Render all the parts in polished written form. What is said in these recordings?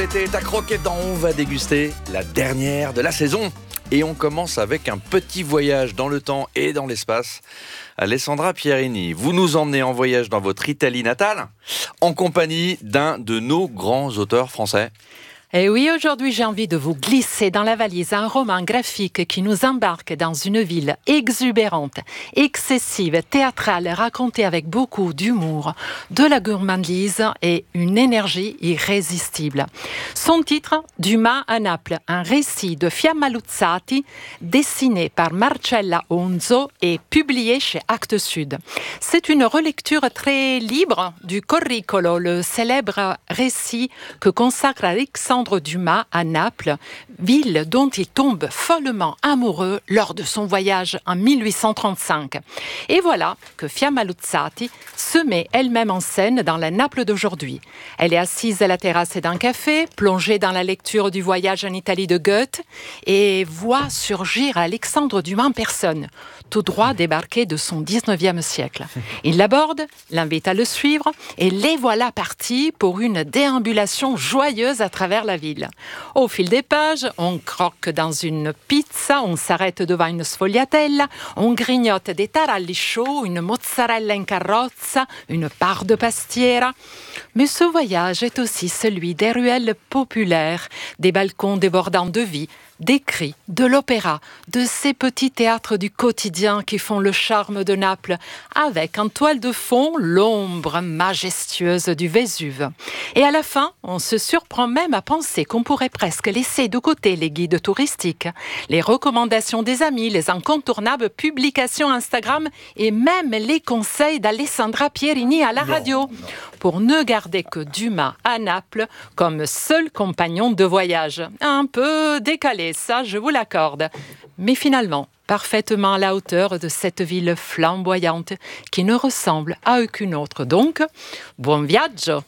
L'été est à croquer dedans, on va déguster la dernière de la saison. Et on commence avec un petit voyage dans le temps et dans l'espace. Alessandra Pierini, vous nous emmenez en voyage dans votre Italie natale, en compagnie d'un de nos grands auteurs français. Et oui, aujourd'hui, j'ai envie de vous glisser dans la valise un roman graphique qui nous embarque dans une ville exubérante, excessive, théâtrale, racontée avec beaucoup d'humour, de la gourmandise et une énergie irrésistible. Son titre, Dumas à Naples, un récit de Fiamma Luzzati, dessiné par Marcella Onzo et publié chez Actes Sud. C'est une relecture très libre du Corricolo, le célèbre récit que consacre Alexandre Dumas à Naples, ville dont il tombe follement amoureux lors de son voyage en 1835. Et voilà que Fiamma Luzzati se met elle-même en scène dans la Naples d'aujourd'hui. Elle est assise à la terrasse d'un café, plongée dans la lecture du voyage en Italie de Goethe, et voit surgir Alexandre Dumas en personne, tout droit débarqué de son 19e siècle. Il l'aborde, l'invite à le suivre, et les voilà partis pour une déambulation joyeuse à travers la ville. Au fil des pages, on croque dans une pizza, on s'arrête devant une sfogliatella, on grignote des taralli chauds, une mozzarella in carrozza, une part de pastiera. Mais ce voyage est aussi celui des ruelles populaires, des balcons débordants de vie, des cris, de l'opéra, de ces petits théâtres du quotidien qui font le charme de Naples, avec en toile de fond l'ombre majestueuse du Vésuve. Et à la fin, on se surprend même à penser qu'on pourrait presque laisser de côté les guides touristiques, les recommandations des amis, les incontournables publications Instagram et même les conseils d'Alessandra Pierini à la radio, pour ne garder que Dumas à Naples comme seul compagnon de voyage. Un peu décalé, ça je vous l'accorde. Mais finalement, parfaitement à la hauteur de cette ville flamboyante qui ne ressemble à aucune autre. Donc, buon viaggio!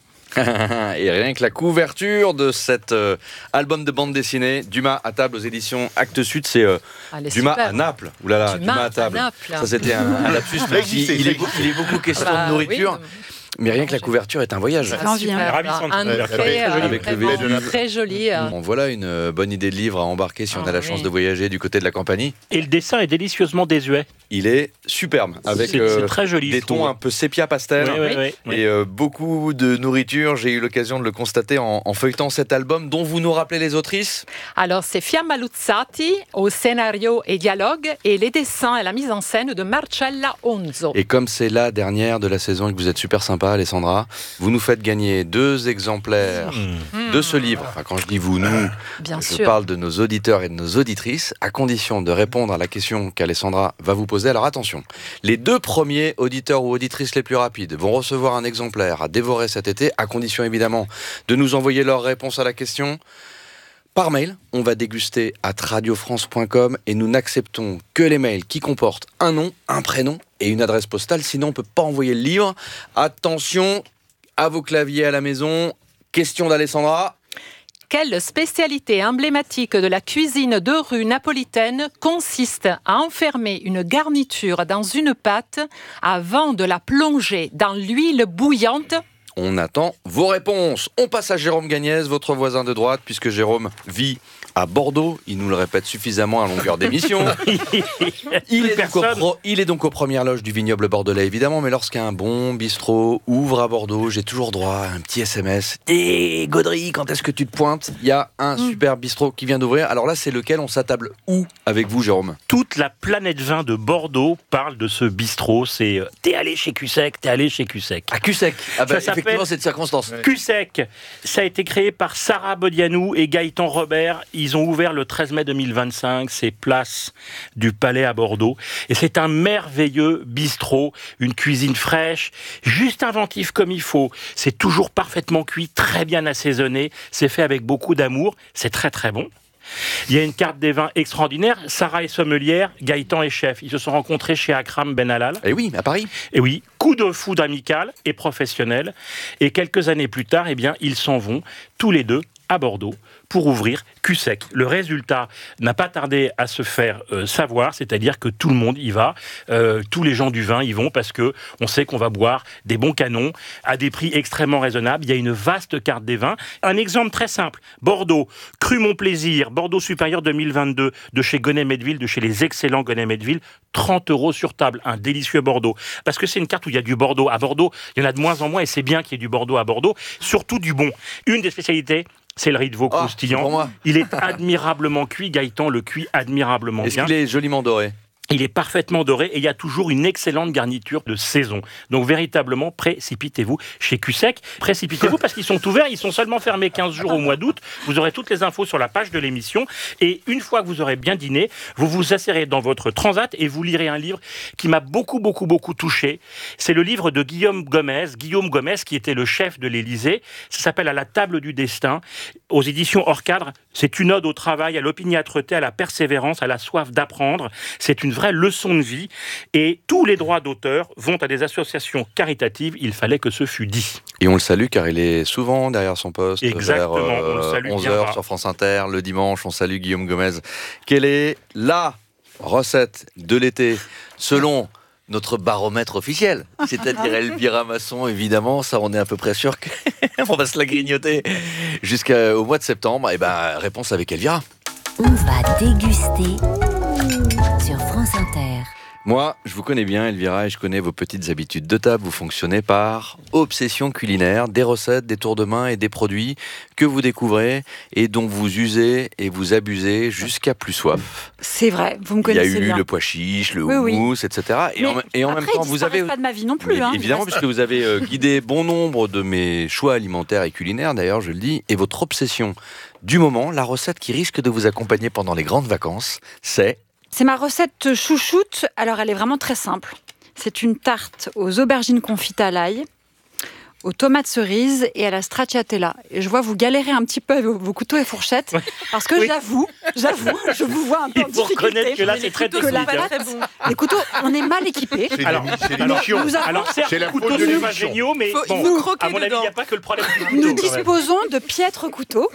Et rien que la couverture de cet album de bande dessinée, Dumas à table aux éditions Actes Sud, c'est Dumas super. À Naples. Ouh là là, Dumas à table. Ça c'était un lapsus. Il est beaucoup question de nourriture. Oui. Mais rien que la couverture est un voyage. Très joli. Bon, voilà une bonne idée de livre à embarquer si on a la chance de voyager du côté de la Campanie. Et le dessin est délicieusement désuet. Il est superbe, avec c'est très joli, des tons un peu sépia pastel et beaucoup de nourriture. J'ai eu l'occasion de le constater en feuilletant cet album dont vous nous rappelez les autrices. Alors c'est Fiamma Luzzati au scénario et dialogue et les dessins et la mise en scène de Marcella Onzo. Et comme c'est la dernière de la saison et que vous êtes super sympa, Alessandra, vous nous faites gagner 2 exemplaires de ce livre. Enfin, quand je dis vous, nous, je parle de nos auditeurs et de nos auditrices, à condition de répondre à la question qu'Alessandra va vous poser. Alors attention, les 2 premiers auditeurs ou auditrices les plus rapides vont recevoir un exemplaire à dévorer cet été, à condition évidemment de nous envoyer leur réponse à la question par mail. On va déguster à radiofrance.com et nous n'acceptons que les mails qui comportent un nom, un prénom et une adresse postale, sinon on ne peut pas envoyer le livre. Attention à vos claviers à la maison. Question d'Alessandra. Quelle spécialité emblématique de la cuisine de rue napolitaine consiste à enfermer une garniture dans une pâte avant de la plonger dans l'huile bouillante ? On attend vos réponses. On passe à Jérôme Gagnès, votre voisin de droite, puisque Jérôme vit à Bordeaux. Il nous le répète suffisamment à longueur d'émission. Il est donc aux premières loges du vignoble bordelais, évidemment, mais lorsqu'un bon bistrot ouvre à Bordeaux, j'ai toujours droit à un petit SMS. Et Gaudry, quand est-ce que tu te pointes ? Il y a un super bistrot qui vient d'ouvrir. Alors là, c'est lequel ? On s'attable où avec vous, Jérôme ? Toute la planète vin de Bordeaux parle de ce bistrot. C'est t'es allé chez Cussec, t'es allé chez Cussec. À Cussec. Ah bah, effectivement, c'est de circonstance. Cussec, ça a été créé par Sarah Bodianou et Gaëtan Robert. Ils ont ouvert le 13 mai 2025, c'est place du Palais à Bordeaux. Et c'est un merveilleux bistrot, une cuisine fraîche, juste inventif comme il faut. C'est toujours parfaitement cuit, très bien assaisonné. C'est fait avec beaucoup d'amour. C'est très très bon. Il y a une carte des vins extraordinaire. Sarah est sommelière, Gaëtan est chef. Ils se sont rencontrés chez Akram Ben Halal. Et oui, à Paris. Et oui, coup de foudre amical et professionnel. Et quelques années plus tard, ils s'en vont tous les deux à Bordeaux pour ouvrir Cussec. Le résultat n'a pas tardé à se faire savoir, c'est-à-dire que tout le monde y va, tous les gens du vin y vont parce que on sait qu'on va boire des bons canons à des prix extrêmement raisonnables. Il y a une vaste carte des vins. Un exemple très simple, Bordeaux, Cru Mon Plaisir, Bordeaux Supérieur 2022 de chez Gonnet-Medeville, de chez les excellents Gonnet-Medeville, 30 € sur table, un délicieux Bordeaux. Parce que c'est une carte où il y a du Bordeaux. À Bordeaux, il y en a de moins en moins et c'est bien qu'il y ait du Bordeaux à Bordeaux, surtout du bon. Une des spécialités, c'est le riz de veau croustillant. Il est admirablement cuit, Gaëtan le cuit admirablement bien. Est-ce qu'il est joliment doré ? Il est parfaitement doré et il y a toujours une excellente garniture de saison. Donc véritablement, précipitez-vous chez Cussec. Précipitez-vous parce qu'ils sont ouverts, ils sont seulement fermés 15 jours au mois d'août. Vous aurez toutes les infos sur la page de l'émission. Et une fois que vous aurez bien dîné, vous vous asserrez dans votre transat et vous lirez un livre qui m'a beaucoup touché. C'est le livre de Guillaume Gomez qui était le chef de l'Élysée. Ça s'appelle « À la table du destin » aux éditions Hors Cadre. C'est une ode au travail, à l'opiniâtreté, à la persévérance, à la soif d'apprendre. C'est une vraie leçon de vie et tous les droits d'auteur vont à des associations caritatives. Il fallait que ce fût dit. Et on le salue car il est souvent derrière son poste. Exactement, vers on le salue 11h sur France Inter, le dimanche. On salue Guillaume Gomez. Quelle est la recette de l'été selon notre baromètre officiel, c'est-à-dire Elvira Masson, évidemment, ça on est à peu près sûr qu'on va se la grignoter jusqu'au mois de septembre. Et réponse avec Elvira. On va déguster sur France Inter. Moi, je vous connais bien, Elvira, et je connais vos petites habitudes de table. Vous fonctionnez par obsession culinaire, des recettes, des tours de main et des produits que vous découvrez et dont vous usez et vous abusez jusqu'à plus soif. C'est vrai, vous me connaissez bien. Il y a eu le pois chiche, le houmous, etc. Et en même temps, vous avez pas de ma vie non plus. Évidemment, puisque vous avez guidé bon nombre de mes choix alimentaires et culinaires, d'ailleurs, je le dis, et votre obsession du moment, la recette qui risque de vous accompagner pendant les grandes vacances, c'est ma recette chouchoute. Alors, elle est vraiment très simple. C'est une tarte aux aubergines confites à l'ail, aux tomates cerises et à la stracciatella. Et je vois vous galérer un petit peu avec vos couteaux et fourchettes, parce que j'avoue, je vous vois un peu en difficulté. Il faut reconnaître que là, c'est très technique. Les couteaux, on est mal équipés. Alors certes, les couteaux sont pas géniaux, mais à mon avis, il n'y a pas que le problème du couteau. Nous disposons de piètres couteaux.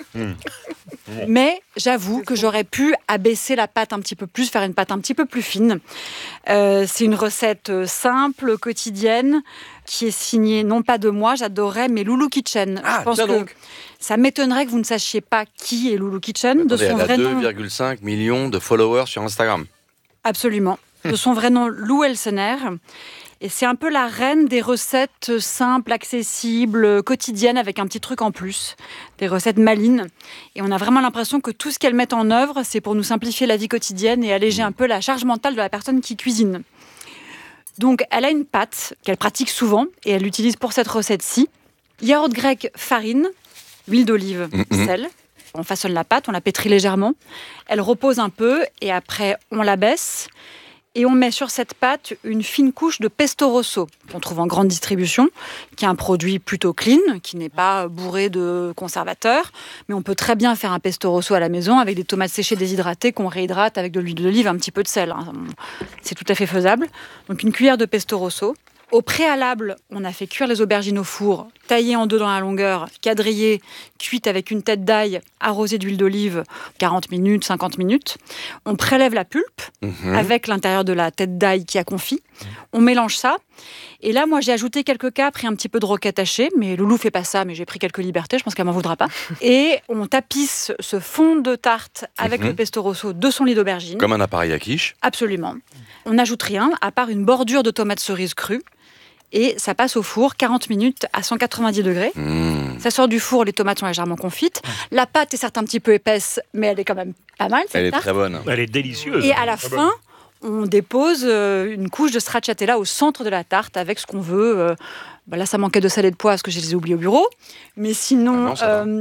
Mais j'avoue que j'aurais pu abaisser la pâte un petit peu plus, faire une pâte un petit peu plus fine. C'est une recette simple, quotidienne, qui est signée non pas de moi, j'adorais, mais Loulou Kitchen. Je pense que ça m'étonnerait que vous ne sachiez pas qui est Loulou Kitchen. Attendez, de son vrai nom. 2,5 millions de followers sur Instagram. Absolument. De son vrai nom, Lou Elsener. Et c'est un peu la reine des recettes simples, accessibles, quotidiennes, avec un petit truc en plus. Des recettes malines. Et on a vraiment l'impression que tout ce qu'elle met en œuvre, c'est pour nous simplifier la vie quotidienne et alléger un peu la charge mentale de la personne qui cuisine. Donc, elle a une pâte qu'elle pratique souvent et elle l'utilise pour cette recette-ci. Yaourt grec, farine, huile d'olive, sel. On façonne la pâte, on la pétrit légèrement. Elle repose un peu et après, on la baisse. Et on met sur cette pâte une fine couche de pesto rosso, qu'on trouve en grande distribution, qui est un produit plutôt clean, qui n'est pas bourré de conservateurs. Mais on peut très bien faire un pesto rosso à la maison avec des tomates séchées déshydratées qu'on réhydrate avec de l'huile d'olive, un petit peu de sel. C'est tout à fait faisable. Donc une cuillère de pesto rosso. Au préalable, on a fait cuire les aubergines au four, taillées en deux dans la longueur, quadrillées, cuites avec une tête d'ail, arrosée d'huile d'olive, 40 minutes, 50 minutes. On prélève la pulpe avec l'intérieur de la tête d'ail qui a confit. On mélange ça. Et là, moi, j'ai ajouté quelques capres et un petit peu de roquette hachée. Mais Loulou fait pas ça, mais j'ai pris quelques libertés. Je pense qu'elle m'en voudra pas. Et on tapisse ce fond de tarte avec le pesto rosso de son lit d'aubergine. Comme un appareil à quiche. Absolument. On n'ajoute rien, à part une bordure de tomates cerises crues. Et ça passe au four 40 minutes à 190 degrés. Ça sort du four, les tomates sont légèrement confites. La pâte est certes un petit peu épaisse, mais elle est quand même pas mal, cette Elle tarte. est très bonne. Elle est délicieuse. Et à la fin, on dépose une couche de stracciatella au centre de la tarte avec ce qu'on veut. Là, ça manquait de sel et de poivre parce que je les ai oubliés au bureau. Mais sinon,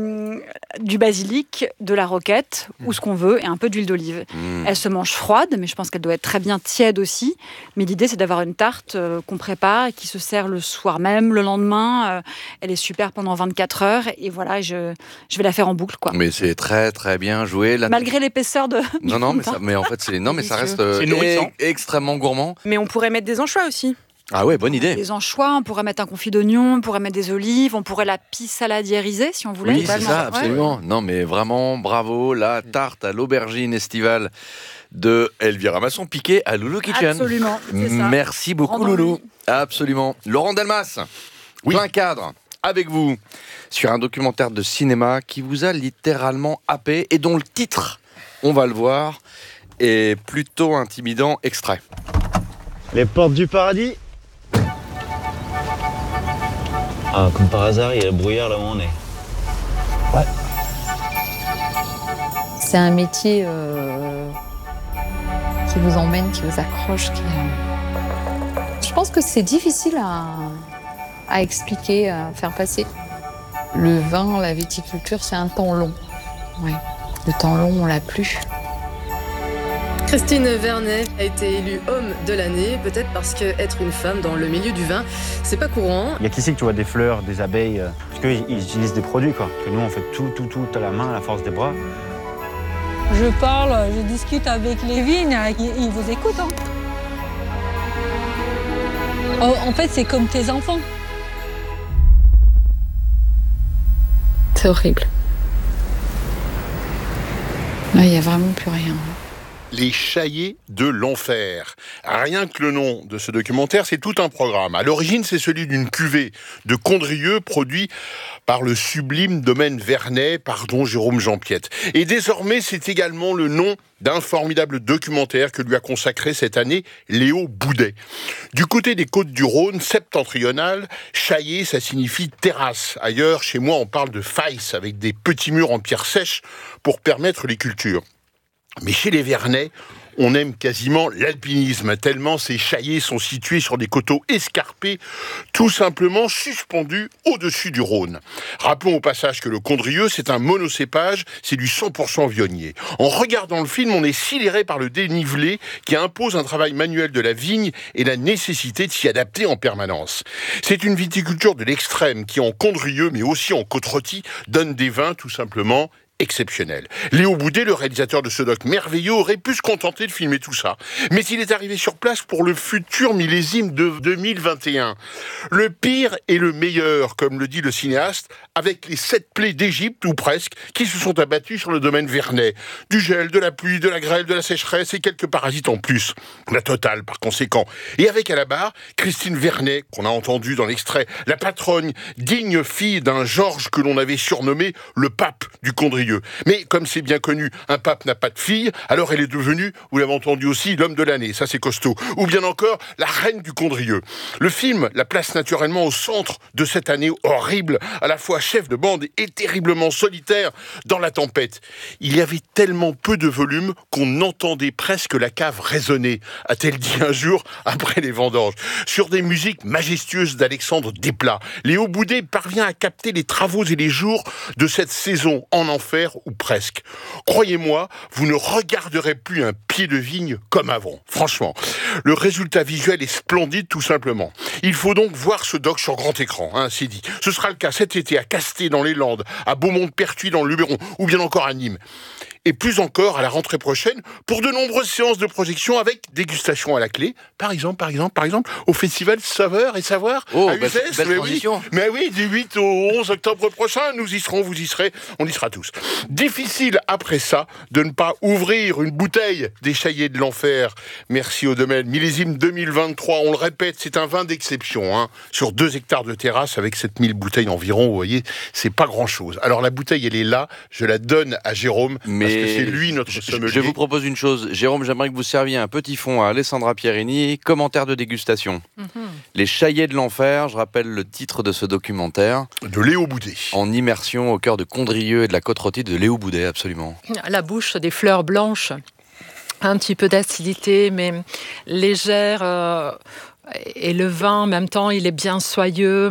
du basilic, de la roquette, ou ce qu'on veut, et un peu d'huile d'olive. Elle se mange froide, mais je pense qu'elle doit être très bien tiède aussi. Mais l'idée, c'est d'avoir une tarte qu'on prépare et qui se sert le soir même, le lendemain. Elle est super pendant 24 heures. Et voilà, je vais la faire en boucle, quoi. Mais c'est très, très bien joué. Malgré l'épaisseur de... Non, mais en fait, ça reste C'est nourrissant. extrêmement gourmand. Mais on pourrait mettre des anchois aussi. Ah ouais, bonne idée. Des anchois, on pourrait mettre un confit d'oignon, on pourrait mettre des olives, on pourrait la pie saladiérisée si on voulait. Oui, c'est ça, absolument. Non, mais vraiment, bravo, la tarte à l'aubergine estivale de Elvira Masson-Piquet à Loulou Kitchen. Absolument, c'est ça. Merci beaucoup, Loulou. Absolument. Laurent Delmas, plein cadre, avec vous, sur un documentaire de cinéma qui vous a littéralement happé et dont le titre, on va le voir, est plutôt intimidant. Extrait. Les portes du paradis. Ah, comme par hasard, il y a le brouillard là où on est. Ouais. C'est un métier qui vous emmène, qui vous accroche. Je pense que c'est difficile à expliquer, à faire passer. Le vin, la viticulture, c'est un temps long. Ouais. Le temps long, on l'a plus. Christine Vernet a été élue homme de l'année, peut-être parce qu'être une femme dans le milieu du vin, c'est pas courant. Il y a qu'ici que tu vois des fleurs, des abeilles, parce qu'ils utilisent des produits, quoi. Que nous, on fait tout à la main, à la force des bras. Je parle, je discute avec les vignes, ils vous écoutent. Hein. En fait, c'est comme tes enfants. C'est horrible. Là, il n'y a vraiment plus rien. Les Chaillés de l'Enfer. Rien que le nom de ce documentaire, c'est tout un programme. À l'origine, c'est celui d'une cuvée de Condrieu produit par le sublime domaine Vernet, pardon Jérôme Jampiette. Et désormais, c'est également le nom d'un formidable documentaire que lui a consacré cette année Léo Boudet. Du côté des Côtes-du-Rhône, septentrionales, Chaillé, ça signifie terrasse. Ailleurs, chez moi, on parle de faïs, avec des petits murs en pierre sèche pour permettre les cultures. Mais chez les Vernets, on aime quasiment l'alpinisme, tellement ces chaillés sont situés sur des coteaux escarpés, tout simplement suspendus au-dessus du Rhône. Rappelons au passage que le Condrieu, c'est un monocépage, c'est du 100% vionnier. En regardant le film, on est sidéré par le dénivelé qui impose un travail manuel de la vigne et la nécessité de s'y adapter en permanence. C'est une viticulture de l'extrême qui, en Condrieu, mais aussi en Côte-Rôtie, donne des vins tout simplement exceptionnel. Léo Boudet, le réalisateur de ce doc merveilleux, aurait pu se contenter de filmer tout ça. Mais il est arrivé sur place pour le futur millésime de 2021. Le pire et le meilleur, comme le dit le cinéaste, avec les 7 plaies d'Égypte, ou presque, qui se sont abattues sur le domaine Vernet. Du gel, de la pluie, de la grêle, de la sécheresse et quelques parasites en plus. La totale, par conséquent. Et avec à la barre, Christine Vernet, qu'on a entendu dans l'extrait, la patronne, digne fille d'un Georges que l'on avait surnommé le pape du Condrieu. Mais comme c'est bien connu, un pape n'a pas de fille, alors elle est devenue, vous l'avez entendu aussi, l'homme de l'année, ça c'est costaud. Ou bien encore, la reine du Condrieu. Le film la place naturellement au centre de cette année horrible, à la fois chef de bande et terriblement solitaire dans la tempête. Il y avait tellement peu de volume qu'on entendait presque la cave résonner, a-t-elle dit un jour après les vendanges. Sur des musiques majestueuses d'Alexandre Desplat, Léo Boudet parvient à capter les travaux et les jours de cette saison en enfer, ou presque. Croyez-moi, vous ne regarderez plus un pied de vigne comme avant. Franchement, le résultat visuel est splendide tout simplement. Il faut donc voir ce doc sur grand écran, c'est dit. Ce sera le cas cet été à Casté dans les Landes, à Beaumont-de-Pertuis dans le Luberon, ou bien encore à Nîmes. Et plus encore à la rentrée prochaine pour de nombreuses séances de projection avec dégustation à la clé. Par exemple, au festival Saveurs et Savoir à Uzès. Mais oui, du 8 au 11 octobre prochain, nous y serons, vous y serez, on y sera tous. Difficile après ça de ne pas ouvrir une bouteille des Chaillés de l'Enfer. Merci au domaine millésime 2023. On le répète, c'est un vin d'exception, sur 2 hectares de terrasse avec 7000 bouteilles environ. Vous voyez, c'est pas grand-chose. Alors la bouteille, elle est là. Je la donne à Jérôme. Parce que c'est lui notre sommelier. Je vous propose une chose, Jérôme, j'aimerais que vous serviez un petit fond à Alessandra Pierini, commentaire de dégustation. Les Chaillés de l'Enfer, je rappelle le titre de ce documentaire. De Léo Boudet. En immersion au cœur de Condrieu et de la Côte-Rôtie de Léo Boudet, absolument. La bouche des fleurs blanches, un petit peu d'acidité, mais légère. Et le vin, en même temps, il est bien soyeux.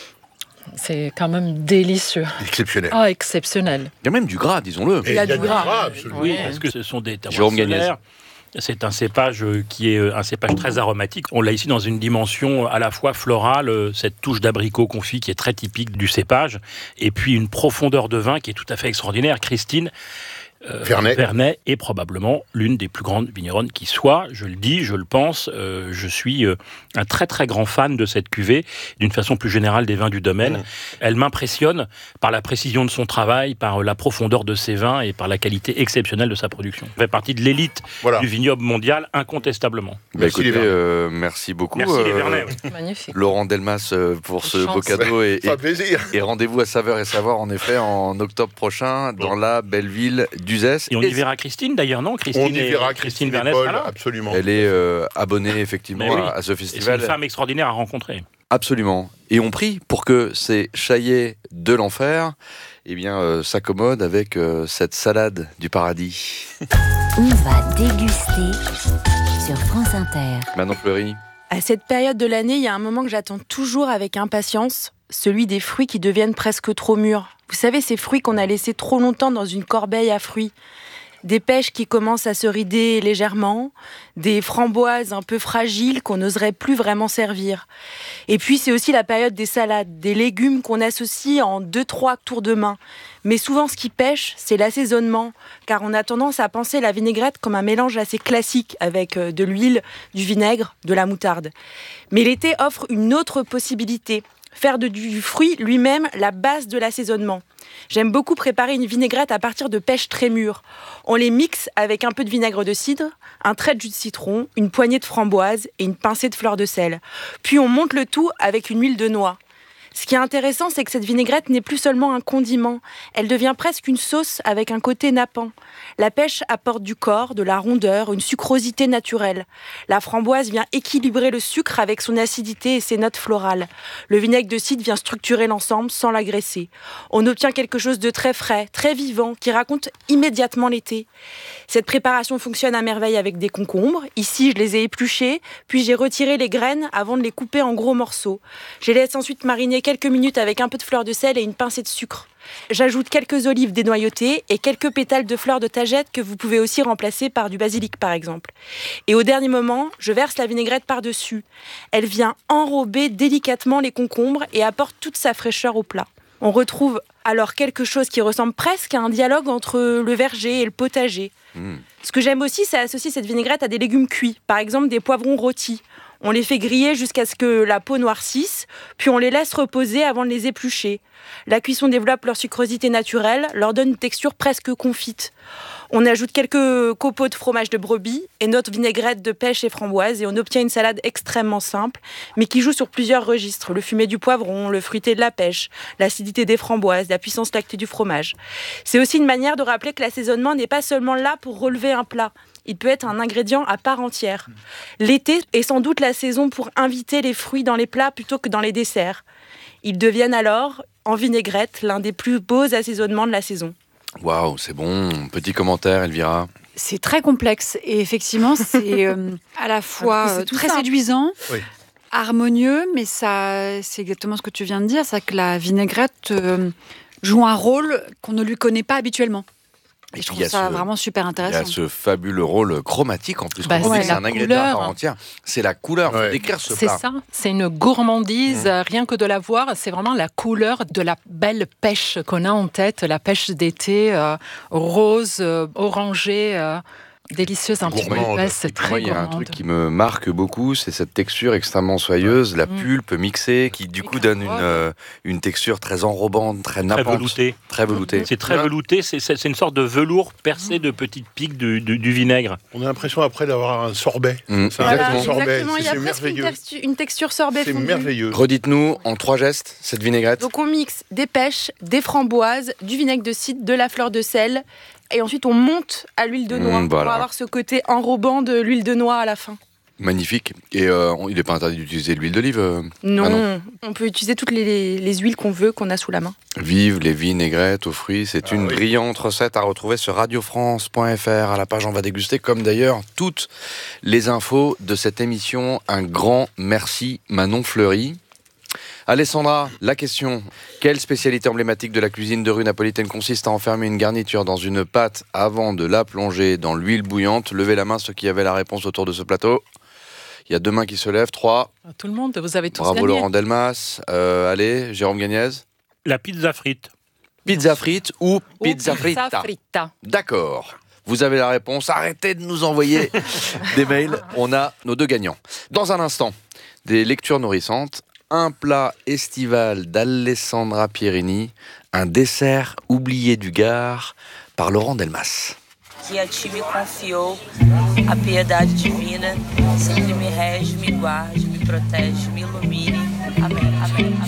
C'est quand même délicieux. Exceptionnel. Ah, exceptionnel. Il y a même du gras, disons-le. Il y a du gras. Absolument. Oui, parce que ce sont des Jérôme terroirs Gagnès. solaires. C'est un cépage qui est un cépage très aromatique. On l'a ici dans une dimension à la fois florale, cette touche d'abricot confit qui est très typique du cépage, et puis une profondeur de vin qui est tout à fait extraordinaire. Christine, Vernet est probablement l'une des plus grandes vigneronnes qui soit. Je le dis, je le pense. Je suis un très très grand fan de cette cuvée, d'une façon plus générale des vins du domaine. Elle m'impressionne par la précision de son travail, par la profondeur de ses vins et par la qualité exceptionnelle de sa production. Elle fait partie de l'élite du vignoble mondial, incontestablement. Écoutez, merci beaucoup. Merci les Vernet. Magnifique. Laurent Delmas pour ce beau cadeau. Et rendez-vous à Saveur et Savoir, en effet, en octobre prochain, dans la belle ville d'Uzès. Et on y verra Christine d'ailleurs, non? Christine Vernet, Paul, absolument. Elle est abonnée effectivement à ce festival. C'est une femme extraordinaire à rencontrer. Absolument. Et on prie pour que ces Chaillets de l'enfer s'accommodent avec cette salade du paradis. On va déguster sur France Inter. Manon Fleury. À cette période de l'année, il y a un moment que j'attends toujours avec impatience, celui des fruits qui deviennent presque trop mûrs. Vous savez, ces fruits qu'on a laissés trop longtemps dans une corbeille à fruits. Des pêches qui commencent à se rider légèrement, des framboises un peu fragiles qu'on n'oserait plus vraiment servir. Et puis c'est aussi la période des salades, des légumes qu'on associe en 2-3 tours de main. Mais souvent ce qui pêche, c'est l'assaisonnement, car on a tendance à penser la vinaigrette comme un mélange assez classique avec de l'huile, du vinaigre, de la moutarde. Mais l'été offre une autre possibilité. Faire du fruit lui-même la base de l'assaisonnement. J'aime beaucoup préparer une vinaigrette à partir de pêches très mûres. On les mixe avec un peu de vinaigre de cidre, un trait de jus de citron, une poignée de framboise et une pincée de fleur de sel. Puis on monte le tout avec une huile de noix. Ce qui est intéressant, c'est que cette vinaigrette n'est plus seulement un condiment, elle devient presque une sauce avec un côté nappant. La pêche apporte du corps, de la rondeur, une sucrosité naturelle. La framboise vient équilibrer le sucre avec son acidité et ses notes florales. Le vinaigre de cidre vient structurer l'ensemble sans l'agresser. On obtient quelque chose de très frais, très vivant, qui raconte immédiatement l'été. Cette préparation fonctionne à merveille avec des concombres. Ici, je les ai épluchés, puis j'ai retiré les graines avant de les couper en gros morceaux. Je les laisse ensuite mariner quelques minutes avec un peu de fleur de sel et une pincée de sucre. J'ajoute quelques olives dénoyautées et quelques pétales de fleurs de tagette que vous pouvez aussi remplacer par du basilic par exemple. Et au dernier moment, je verse la vinaigrette par-dessus. Elle vient enrober délicatement les concombres et apporte toute sa fraîcheur au plat. On retrouve alors quelque chose qui ressemble presque à un dialogue entre le verger et le potager. Ce que j'aime aussi, c'est associer cette vinaigrette à des légumes cuits, par exemple des poivrons rôtis. On les fait griller jusqu'à ce que la peau noircisse, puis on les laisse reposer avant de les éplucher. La cuisson développe leur sucrosité naturelle, leur donne une texture presque confite. On ajoute quelques copeaux de fromage de brebis et notre vinaigrette de pêche et framboise et on obtient une salade extrêmement simple, mais qui joue sur plusieurs registres. Le fumé du poivron, le fruité de la pêche, l'acidité des framboises, la puissance lactée du fromage. C'est aussi une manière de rappeler que l'assaisonnement n'est pas seulement là pour relever un plat. Il peut être un ingrédient à part entière. L'été est sans doute la saison pour inviter les fruits dans les plats plutôt que dans les desserts. Ils deviennent alors, en vinaigrette, l'un des plus beaux assaisonnements de la saison. Waouh, c'est bon. Petit commentaire, Elvira. C'est très complexe et effectivement, c'est à la fois très séduisant, harmonieux, mais ça, c'est exactement ce que tu viens de dire, c'est que la vinaigrette joue un rôle qu'on ne lui connaît pas habituellement. Et je trouve ça vraiment super intéressant. Il y a ce fabuleux rôle chromatique en plus. C'est un ingrédient à part entière. C'est la couleur. Faut décrire ce plat. C'est ça. C'est une gourmandise. Rien que de la voir, c'est vraiment la couleur de la belle pêche qu'on a en tête. La pêche d'été, rose, orangée. Délicieuse, un petit peu épaisse, c'est très gourmande. Il y a un truc qui me marque beaucoup, c'est cette texture extrêmement soyeuse, la pulpe mixée, qui du coup donne une texture très enrobante, très nappante. Très veloutée. C'est très velouté, c'est une sorte de velours percé de petites piques du vinaigre. On a l'impression après d'avoir un sorbet. Exactement, il y a presque merveilleux. Une texture sorbet c'est fondue. Merveilleux. Redites-nous en 3 gestes cette vinaigrette. Donc on mixe des pêches, des framboises, du vinaigre de cidre, de la fleur de sel. Et ensuite, on monte à l'huile de noix pour avoir ce côté enrobant de l'huile de noix à la fin. Magnifique. Et il n'est pas interdit d'utiliser de l'huile d'olive non, on peut utiliser toutes les huiles qu'on veut, qu'on a sous la main. Vive les vinaigrettes aux fruits. C'est une brillante recette à retrouver sur radiofrance.fr à la page On va déguster, comme d'ailleurs toutes les infos de cette émission. Un grand merci Manon Fleury. Alessandra, la question. Quelle spécialité emblématique de la cuisine de rue napolitaine consiste à enfermer une garniture dans une pâte avant de la plonger dans l'huile bouillante? Levez la main ceux qui avaient la réponse autour de ce plateau. Il y a 2 mains qui se lèvent, 3. Tout le monde, vous avez tous Bravo gagné. Laurent Delmas. Allez, Jérôme Gagnez. La pizza frite. Pizza frite ou pizza fritta. Pizza fritta. D'accord. Vous avez la réponse. Arrêtez de nous envoyer des mails. On a nos 2 gagnants. Dans un instant, des lectures nourrissantes. Un plat estival d'Alessandra Pierini. Un dessert oublié du Gard par Laurent Delmas. Que a ti me confiou a piedade divina, sempre me rege, me guarde, me protege, me ilumine. Amém. Amém.